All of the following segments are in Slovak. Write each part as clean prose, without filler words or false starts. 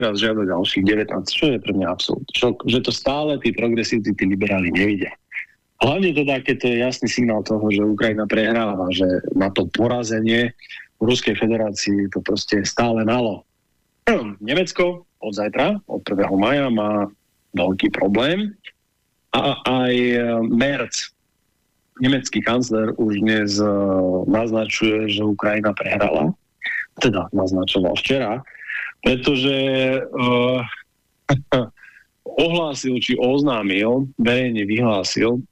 teraz žiada ďalších 19, čo je pre mňa absolútne šok, že to stále tí progresívci, tí liberáli nevidia. Hlavne teda, keď to je jasný signál toho, že Ukrajina prehráva, že na to porazenie v Ruskej federácii to proste je stále málo. Nemecko od zajtra, od 1. maja má veľký problém a aj Merz, nemecký kancler, už dnes naznačuje, že Ukrajina prehrala. Teda naznačoval včera, pretože ohlásil, či oznámil, verejne vyhlásil,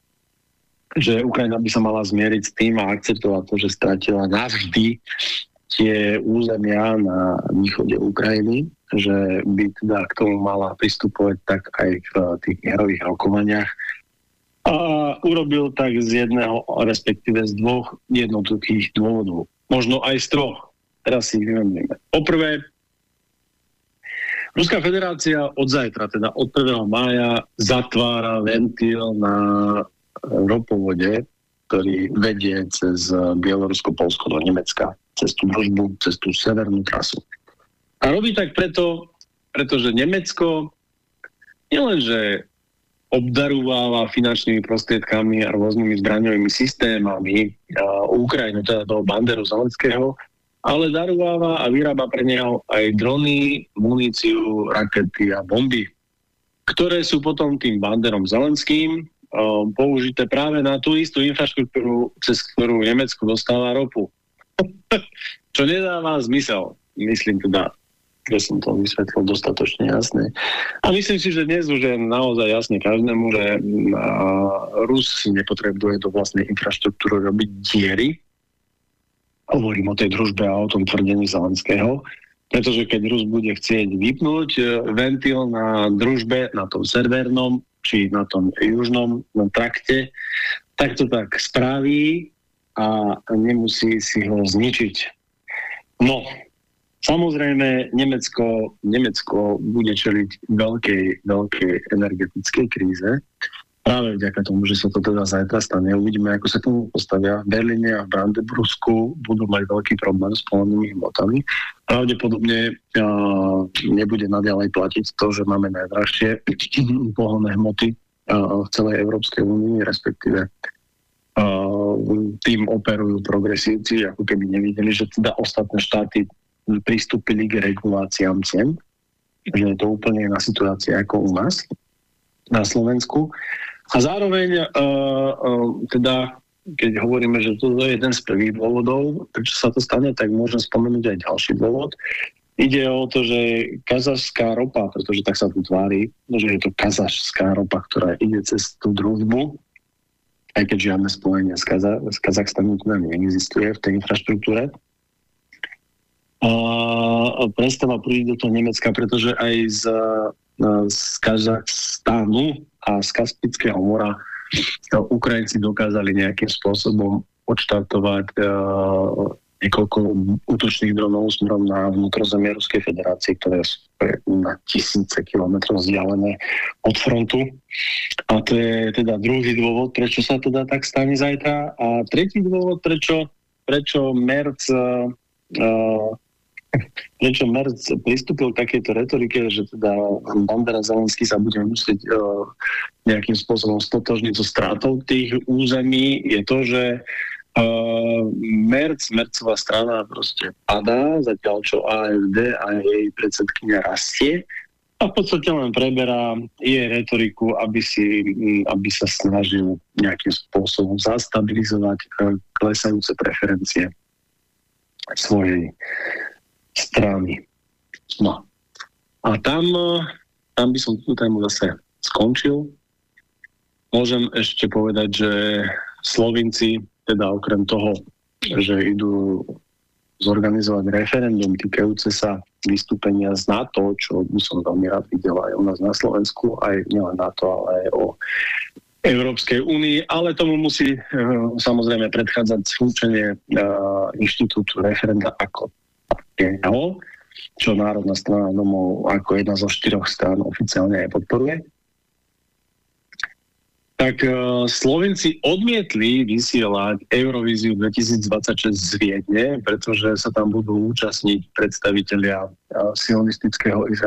že Ukrajina by sa mala zmieriť s tým a akceptovať to, že stratila navždy tie územia na východe Ukrajiny, že by teda k tomu mala pristupovať tak aj v tých mierových rokovaniach. A urobil tak z jedného, respektíve z dvoch jednoduchých dôvodov. Možno aj z troch. Teraz si ich vymenujeme. Poprvé, Ruská federácia od zajtra, teda od 1. mája, zatvára ventil na ropovode, ktorý vedie cez Bielorusko, Poľsko do Nemecka, cez tú družbu, cez tú severnú trasu. A robí tak pretože Nemecko nielenže obdarúváva finančnými prostriedkami a rôznymi zbraňovými systémami Ukrajinu, teda toho Banderu Zelenského, ale darúváva a vyrába pre neho aj drony, muníciu, rakety a bomby, ktoré sú potom tým Banderom Zelenským použité práve na tú istú infraštruktúru, cez ktorú Nemecko dostáva ropu. Čo nedáva zmysel. Myslím teda, že som to vysvetlil dostatočne jasne. A myslím si, že dnes už je naozaj jasne každému, že Rus si nepotrebuje do vlastnej infraštruktúry robiť diery. Hovorím o tej družbe a o tom tvrdení Zelenského, pretože keď Rus bude chcieť vypnúť ventil na družbe, na tom severnom, či na tom južnom trakte, tak to tak spraví a nemusí si ho zničiť. No, samozrejme, Nemecko bude čeliť veľkej energetickej kríze. Práve vďaka tomu, že sa to teda zajtra stane. Uvidíme, ako sa tomu postavia. V Berlíne a v Brandenbursku budú mať veľký problém s pohonnými hmotami. Pravdepodobne nebude naďalej platiť to, že máme najdrahšie pohonné hmoty v celej Európskej únii, respektíve tým operujú progresívci, ako keby nevideli, že teda ostatné štáty pristúpili k reguláciám cien. Že je to úplne iná situácia ako u nás na Slovensku. A zároveň teda, keď hovoríme, že to je jeden z prvých dôvodov, prečo sa to stane, tak môžem spomenúť aj ďalší dôvod. Ide o to, že kazašská ropa, pretože tak sa tu tvári, že je to kazašská ropa, ktorá ide cez tú družbu, aj keď žiadne spojenie s Kazachstanom neexistuje v tej infraštruktúre. Prestáva prúdiť do toho Nemecka, pretože aj z Kazachstanu a z Kaspického mora Ukrajinci dokázali nejakým spôsobom odštartovať niekoľko útočných dronov smerom na vnútrozemie Ruskej federácie, ktoré sú na tisíce kilometrov vzdialené od frontu. A to je teda druhý dôvod, prečo sa teda tak stane zajtra. A tretí dôvod, prečo Merz pristúpil k takejto retorike, že teda Bandera Zelenský sa bude musieť nejakým spôsobom stotožniť so strátou tých území, je to, že Mercová strana proste padá, zatiaľ čo AfD a jej predsedkynia rastie a v podstate len preberá jej retoriku, aby sa snažil nejakým spôsobom zastabilizovať klesajúce preferencie svojej strany. No. A tam by som tú tému zase skončil. Môžem ešte povedať, že Slovinci, teda okrem toho, že idú zorganizovať referendum týkajúce sa vystúpenia z NATO, čo by som veľmi rád videl aj u nás na Slovensku, aj nielen NATO, ale aj o Európskej únii, ale tomu musí samozrejme predchádzať skúčenie inštitútu referenda ako čo Národná strana domov ako jedna zo 4 strán oficiálne aj podporuje. Tak Slovenci odmietli vysielať Eurovíziu 2026 z Viedne, pretože sa tam budú účastniť predstavitelia sionistického